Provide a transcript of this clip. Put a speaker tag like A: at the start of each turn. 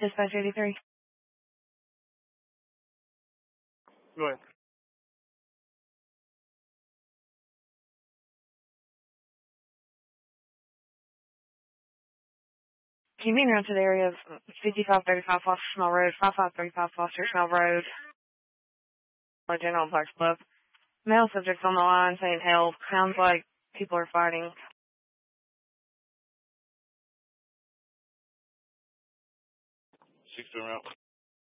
A: Dispatch 83.
B: Go ahead.
A: Can you mean around to the area of 5535 Foster Small Road, 5535 Foster Small Road, General Parks Club? Male subjects on the line saying help. Sounds like people are fighting.
B: 6 route.